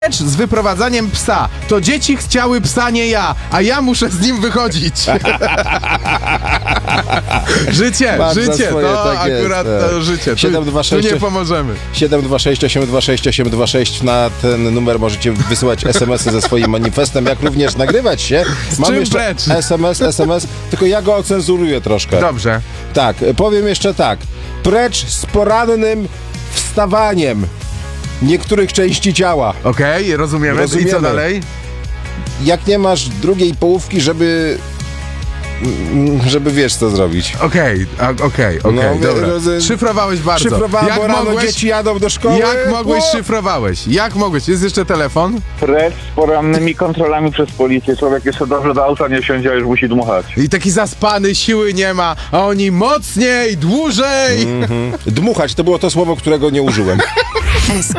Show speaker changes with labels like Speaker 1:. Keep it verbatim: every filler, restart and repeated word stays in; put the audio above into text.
Speaker 1: Precz z wyprowadzaniem psa. To dzieci chciały psa, nie ja, a ja muszę z nim wychodzić. Życie,
Speaker 2: Masz za
Speaker 1: życie,
Speaker 2: swoje,
Speaker 1: to
Speaker 2: tak
Speaker 1: akurat
Speaker 2: jest,
Speaker 1: to życie. Tu,
Speaker 2: siedem dwa sześć
Speaker 1: tu nie pomożemy.
Speaker 2: siedem dwa sześć osiem dwa sześć osiem dwa sześć. Na ten numer możecie wysyłać es em esy ze swoim manifestem, jak również nagrywać się.
Speaker 1: Z
Speaker 2: Mam
Speaker 1: czym
Speaker 2: jeszcze
Speaker 1: precz?
Speaker 2: es em es, es em es, tylko ja go ocenzuruję troszkę.
Speaker 1: Dobrze.
Speaker 2: Tak, powiem jeszcze tak. Precz z porannym wstawaniem niektórych części ciała.
Speaker 1: Okej, okay, rozumiemy.
Speaker 2: Rozumiemy.
Speaker 1: I co dalej?
Speaker 2: Jak nie masz drugiej połówki, żeby... żeby wiesz co zrobić.
Speaker 1: Okej, okay, okej, okay, okej, okay,
Speaker 2: no,
Speaker 1: dobra.
Speaker 2: roz...
Speaker 1: Szyfrowałeś bardzo.
Speaker 2: Szyfrowałem,
Speaker 1: jak
Speaker 2: bo rano
Speaker 1: mogłeś...
Speaker 2: dzieci jadą do szkoły.
Speaker 1: Jak mogłeś,
Speaker 2: Bo...
Speaker 1: szyfrowałeś? Jak mogłeś? Jest jeszcze telefon?
Speaker 3: Precz z porannymi kontrolami przez policję. Człowiek jeszcze dobrze do auta nie wsiądzie, a już musi dmuchać.
Speaker 1: I taki zaspany, siły nie ma, a oni mocniej, dłużej.
Speaker 2: Mm-hmm. Dmuchać to było to słowo, którego nie użyłem.
Speaker 4: S K